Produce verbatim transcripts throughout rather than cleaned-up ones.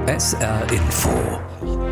S R Info.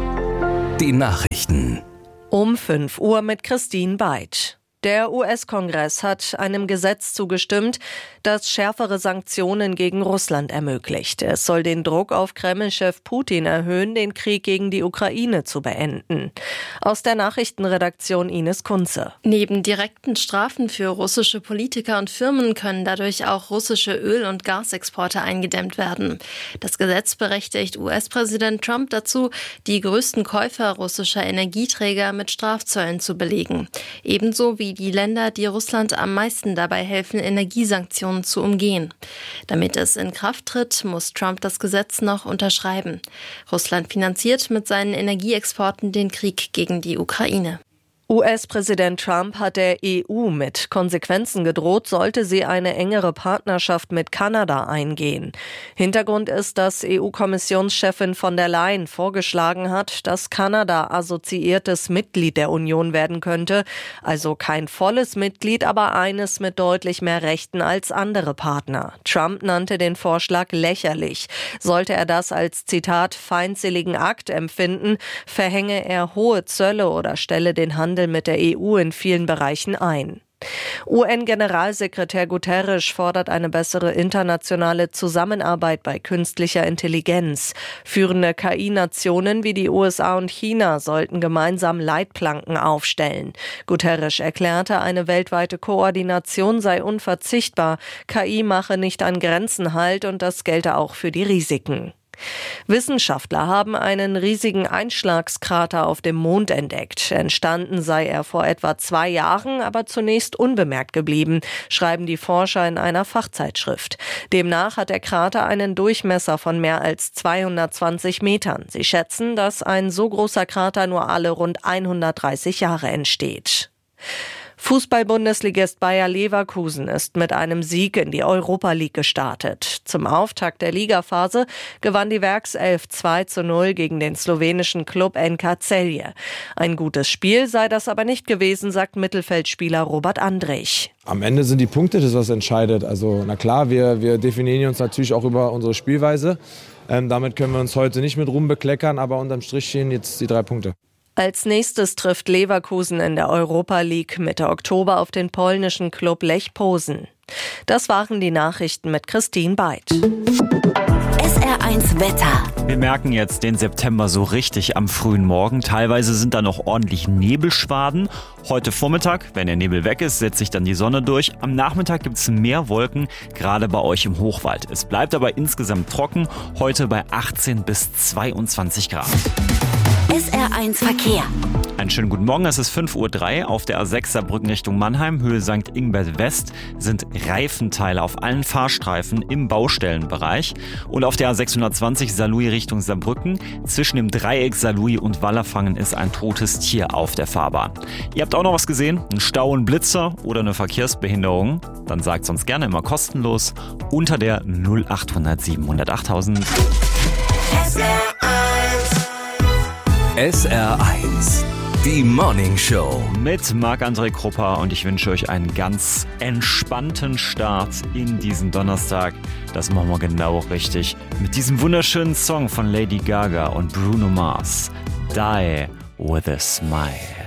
Die Nachrichten. Um fünf Uhr mit Christine Beitsch. Der U S-Kongress hat einem Gesetz zugestimmt, das schärfere Sanktionen gegen Russland ermöglicht. Es soll den Druck auf Kreml-Chef Putin erhöhen, den Krieg gegen die Ukraine zu beenden. Aus der Nachrichtenredaktion Ines Kunze. Neben direkten Strafen für russische Politiker und Firmen können dadurch auch russische Öl- und Gasexporte eingedämmt werden. Das Gesetz berechtigt U S-Präsident Trump dazu, die größten Käufer russischer Energieträger mit Strafzöllen zu belegen. Ebenso wie die Länder, die Russland am meisten dabei helfen, Energiesanktionen zu umgehen. Damit es in Kraft tritt, muss Trump das Gesetz noch unterschreiben. Russland finanziert mit seinen Energieexporten den Krieg gegen die Ukraine. U S-Präsident Trump hat der E U mit Konsequenzen gedroht, sollte sie eine engere Partnerschaft mit Kanada eingehen. Hintergrund ist, dass E U-Kommissionschefin von der Leyen vorgeschlagen hat, dass Kanada assoziiertes Mitglied der Union werden könnte, also kein volles Mitglied, aber eines mit deutlich mehr Rechten als andere Partner. Trump nannte den Vorschlag lächerlich. Sollte er das als, Zitat, feindseligen Akt empfinden, verhänge er hohe Zölle oder stelle den Handel mit der E U in vielen Bereichen ein. U N-Generalsekretär Guterres fordert eine bessere internationale Zusammenarbeit bei künstlicher Intelligenz. Führende K I-Nationen wie die U S A und China sollten gemeinsam Leitplanken aufstellen. Guterres erklärte, eine weltweite Koordination sei unverzichtbar. K I mache nicht an Grenzen Halt und das gelte auch für die Risiken. Wissenschaftler haben einen riesigen Einschlagskrater auf dem Mond entdeckt. Entstanden sei er vor etwa zwei Jahren, aber zunächst unbemerkt geblieben, schreiben die Forscher in einer Fachzeitschrift. Demnach hat der Krater einen Durchmesser von mehr als zweihundertzwanzig Metern. Sie schätzen, dass ein so großer Krater nur alle rund hundertdreißig Jahre entsteht. Fußball-Bundesligist Bayer Leverkusen ist mit einem Sieg in die Europa League gestartet. Zum Auftakt der Ligaphase gewann die Werkself zwei zu null gegen den slowenischen Klub N K Celje. Ein gutes Spiel sei das aber nicht gewesen, sagt Mittelfeldspieler Robert Andrich. Am Ende sind die Punkte das, was entscheidet. Also na klar, wir, wir definieren uns natürlich auch über unsere Spielweise. Ähm, damit können wir uns heute nicht mit Ruhm bekleckern, aber unterm Strich stehen jetzt die drei Punkte. Als nächstes trifft Leverkusen in der Europa League Mitte Oktober auf den polnischen Klub Lech Posen. Das waren die Nachrichten mit Christine Beitsch. S R eins Wetter. Wir merken jetzt den September so richtig am frühen Morgen. Teilweise sind da noch ordentlich Nebelschwaden. Heute Vormittag, wenn der Nebel weg ist, setzt sich dann die Sonne durch. Am Nachmittag gibt es mehr Wolken, gerade bei euch im Hochwald. Es bleibt aber insgesamt trocken, heute bei achtzehn bis zweiundzwanzig Grad. S R eins Verkehr. Einen schönen guten Morgen, es ist fünf Uhr drei. Auf der A sechs Saarbrücken Richtung Mannheim, Höhe Sankt Ingbert West, sind Reifenteile auf allen Fahrstreifen im Baustellenbereich. Und auf der A sechshundertzwanzig Saarlouis Richtung Saarbrücken, zwischen dem Dreieck Saarlouis und Wallerfangen ist ein totes Tier auf der Fahrbahn. Ihr habt auch noch was gesehen? Ein Stau, ein Blitzer oder eine Verkehrsbehinderung? Dann sagt uns gerne immer kostenlos unter der null acht null null sieben null null achttausend. S R eins. S R eins. Die Morning Show. Mit Marc-André Krupper und ich wünsche euch einen ganz entspannten Start in diesen Donnerstag. Das machen wir genau richtig. Mit diesem wunderschönen Song von Lady Gaga und Bruno Mars. Die with a Smile.